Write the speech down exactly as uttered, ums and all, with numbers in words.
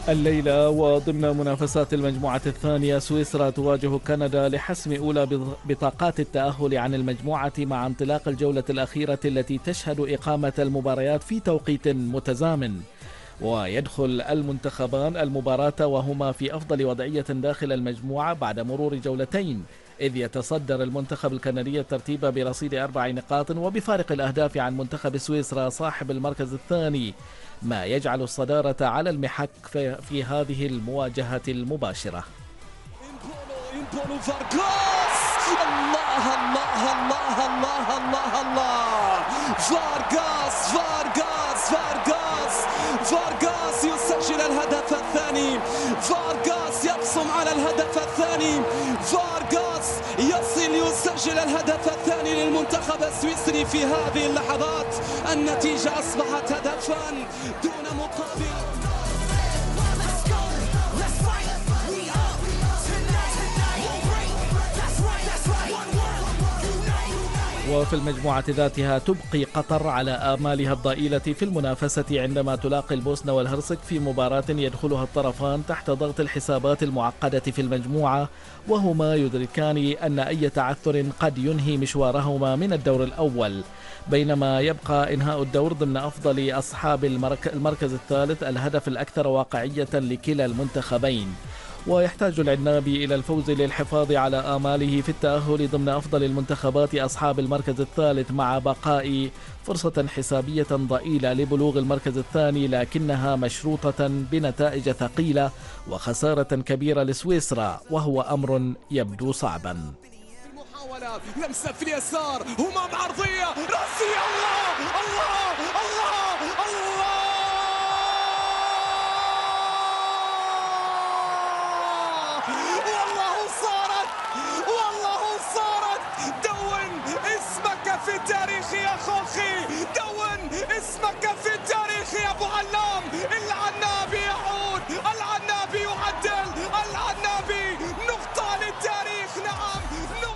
الليلة وضمن منافسات المجموعة الثانية سويسرا تواجه كندا لحسم أولى بطاقات التأهل عن المجموعة مع انطلاق الجولة الأخيرة التي تشهد إقامة المباريات في توقيت متزامن. ويدخل المنتخبان المباراة وهما في أفضل وضعية داخل المجموعة بعد مرور جولتين، إذ يتصدر المنتخب الكندي الترتيب برصيد أربع نقاط وبفارق الأهداف عن منتخب سويسرا صاحب المركز الثاني، ما يجعل الصدارة على المحك في, في هذه المواجهة المباشرة. الله الله الله الله الله الله فارغاس فارغاس فارغاس فارغاس يسجل الهدف الثاني، فارغاس يقسم على الهدف الثاني، فارغاس يصل يسجل الهدف الثاني للمنتخب السويسري في هذه اللحظات. النتيجة أصبحت هدفا دون مقابل. وفي المجموعة ذاتها تبقي قطر على آمالها الضئيلة في المنافسة عندما تلاقي البوسنة والهرسك في مباراة يدخلها الطرفان تحت ضغط الحسابات المعقدة في المجموعة، وهما يدركان أن أي تعثر قد ينهي مشوارهما من الدور الأول، بينما يبقى إنهاء الدور ضمن أفضل أصحاب المركز الثالث الهدف الأكثر واقعية لكلا المنتخبين. ويحتاج العنابي إلى الفوز للحفاظ على آماله في التأهل ضمن أفضل المنتخبات أصحاب المركز الثالث، مع بقاء فرصة حسابية ضئيلة لبلوغ المركز الثاني، لكنها مشروطة بنتائج ثقيلة وخسارة كبيرة لسويسرا، وهو أمر يبدو صعبا. محاولة لمسة في اليسار، همام عرضية رأسية، الله الله الله الله في التاريخ يا خوخي، دون اسمك في